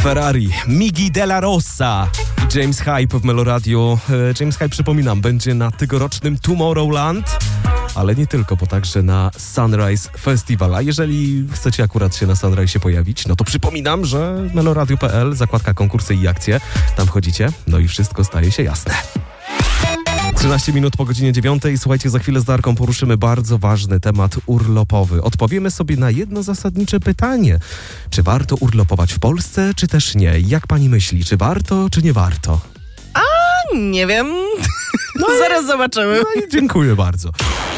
Ferrari, Migi Della Rosa i James Hype w Meloradio. James Hype, przypominam, będzie na tegorocznym Tomorrowland, ale nie tylko, bo także na Sunrise Festival. A jeżeli chcecie akurat się na Sunrise pojawić, no to przypominam, że meloradio.pl, zakładka konkursy i akcje, tam wchodzicie, no i wszystko staje się jasne. 13 minut po godzinie 9. Słuchajcie, za chwilę z Darką poruszymy bardzo ważny temat urlopowy. Odpowiemy sobie na jedno zasadnicze pytanie. Czy warto urlopować w Polsce, czy też nie? Jak pani myśli, czy warto, czy nie warto? Nie wiem. Zaraz zobaczymy. No i dziękuję bardzo.